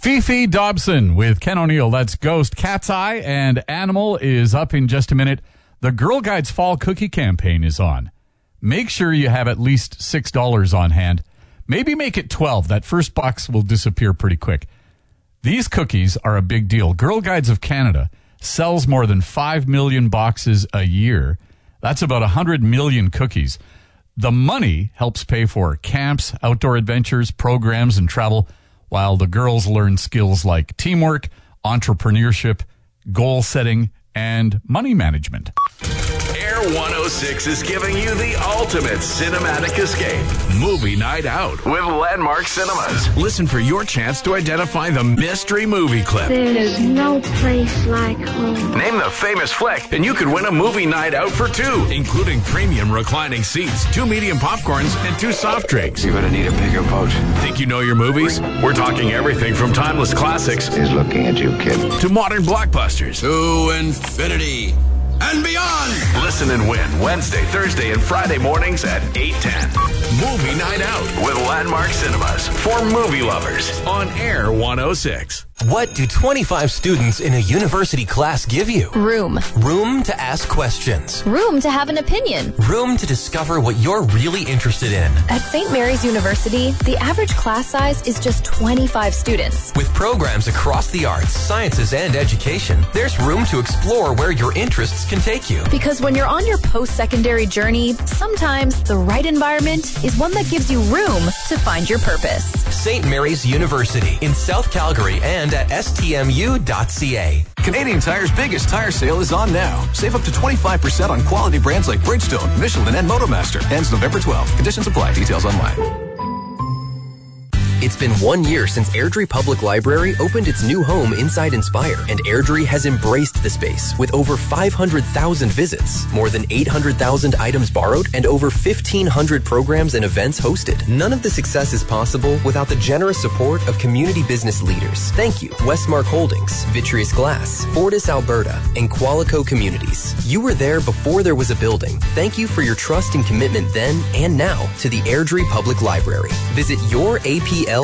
Fifi Dobson with Ken O'Neill. That's Ghost. Cat's Eye and Animal is up in just a minute. The Girl Guides Fall Cookie Campaign is on. Make sure you have at least $6 on hand. Maybe make it 12. That first box will disappear pretty quick. These cookies are a big deal. Girl Guides of Canada sells more than 5 million boxes a year. That's about 100 million cookies. The money helps pay for camps, outdoor adventures, programs, and travel, while the girls learn skills like teamwork, entrepreneurship, goal setting, and money management. Air 106 is giving you the ultimate cinematic escape. Movie Night Out with Landmark Cinemas. Listen for your chance to identify the mystery movie clip. There's no place like home. Name the famous flick, and you could win a movie night out for two, including premium reclining seats, 2 medium popcorns, and 2 soft drinks. You're gonna need a bigger boat. Think you know your movies? We're talking everything from timeless classics He's looking at you, kid. to modern blockbusters. To infinity and beyond. Listen and win Wednesday, Thursday, and Friday mornings at 8:10. Movie Night Out with Landmark Cinemas for movie lovers on Air 106. What do 25 students in a university class give you? Room. Room to ask questions. Room to have an opinion. Room to discover what you're really interested in. At St. Mary's University, the average class size is just 25 students. With programs across the arts, sciences, and education, there's room to explore where your interests can take you. Because when you're on your post-secondary journey, sometimes the right environment is one that gives you room to find your purpose. St. Mary's University in South Calgary and at stmu.ca. Canadian Tire's biggest tire sale is on now. Save up to 25% on quality brands like Bridgestone, Michelin, and Motomaster. Ends November 12th. Conditions apply. Details online. It's been 1 year since Airdrie Public Library opened its new home inside Inspire, and Airdrie has embraced the space with over 500,000 visits, more than 800,000 items borrowed, and over 1,500 programs and events hosted. None of the success is possible without the generous support of community business leaders. Thank you, Westmark Holdings, Vitreous Glass, Fortis Alberta, and Qualico Communities. You were there before there was a building. Thank you for your trust and commitment then and now to the Airdrie Public Library. Visit yourapl.ca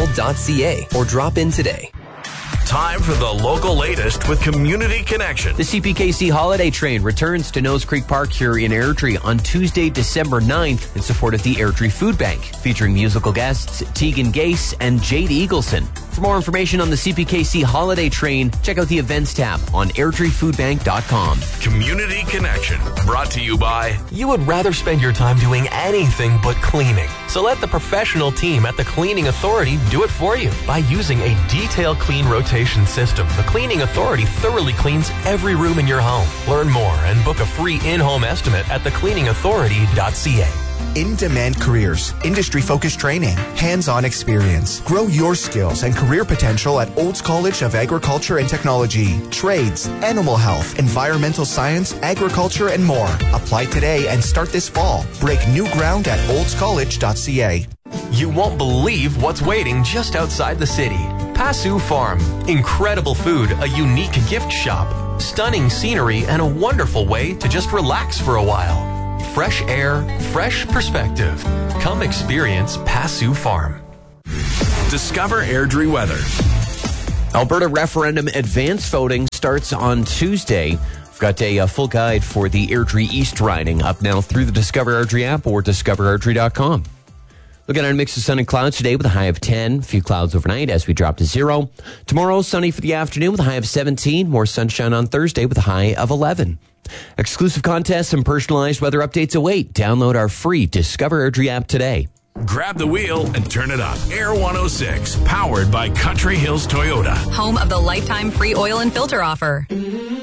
or drop in today. Time for the local latest with Community Connection. The CPKC Holiday Train returns to Nose Creek Park here in Airdrie on Tuesday, December 9th in support of the Airdrie Food Bank, featuring musical guests Tegan Gase and Jade Eagleson. For more information on the CPKC Holiday Train, check out the events tab on airdriefoodbank.com. Community Connection, brought to you by... You would rather spend your time doing anything but cleaning. So let the professional team at the Cleaning Authority do it for you. By using a detailed clean rotation system, the Cleaning Authority thoroughly cleans every room in your home. Learn more and book a free in-home estimate at thecleaningauthority.ca. In-demand careers, industry-focused training, hands-on experience. Grow your skills and career potential at Olds College of Agriculture and Technology. Trades, animal health, environmental science, agriculture, and more. Apply today and start this fall. Break new ground at oldscollege.ca. You won't believe what's waiting just outside the city. Pasu Farm. Incredible food, a unique gift shop, stunning scenery, and a wonderful way to just relax for a while. Fresh air, fresh perspective. Come experience Pasu Farm. Discover Airdrie weather. Alberta referendum advance voting starts on Tuesday. We've got a full guide for the Airdrie East riding up now through the Discover Airdrie app or discoverairdrie.com. Looking at a mix of sun and clouds today with a high of 10. A few clouds overnight as we drop to 0. Tomorrow, sunny for the afternoon with a high of 17. More sunshine on Thursday with a high of 11. Exclusive contests and personalized weather updates await. Download our free Discover Airdrie app today. Grab the wheel and turn it up. Air 106, powered by Country Hills Toyota. Home of the lifetime free oil and filter offer.